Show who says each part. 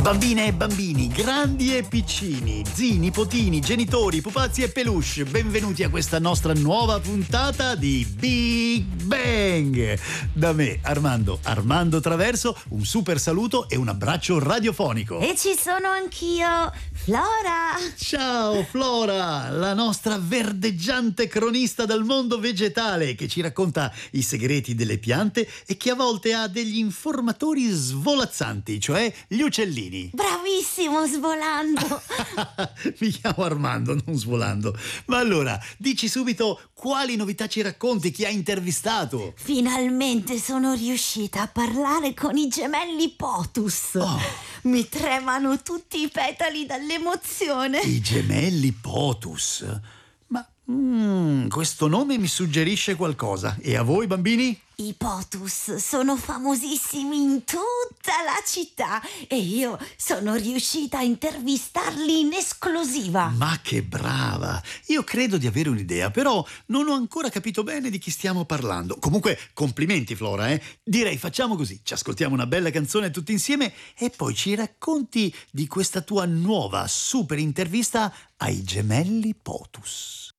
Speaker 1: Bambine e bambini, grandi e piccini, zii, nipotini, genitori, pupazzi e peluche, benvenuti a questa nostra nuova puntata di Big Bang. Da me, Armando Traverso, un super saluto e un abbraccio radiofonico.
Speaker 2: E ci sono anch'io, Flora.
Speaker 1: Ciao Flora, la nostra verdeggiante cronista del mondo vegetale che ci racconta i segreti delle piante e che a volte ha degli informatori svolazzanti, cioè gli uccellini.
Speaker 2: Bravissimo, svolando.
Speaker 1: Mi chiamo Armando, non Svolando. Ma allora, dici subito quali novità ci racconti, chi ha intervistato?
Speaker 2: Finalmente sono riuscita a parlare con i gemelli Potus. Mi tremano tutti i petali dall'emozione.
Speaker 1: I gemelli Potus? Ma questo nome mi suggerisce qualcosa. E a voi, bambini?
Speaker 2: I Potus sono famosissimi in tutta la città e io sono riuscita a intervistarli in esclusiva.
Speaker 1: Ma che brava! Io credo di avere un'idea, però non ho ancora capito bene di chi stiamo parlando. Comunque, complimenti Flora, eh? Direi facciamo così, ci ascoltiamo una bella canzone tutti insieme e poi ci racconti di questa tua nuova super intervista ai gemelli Potus.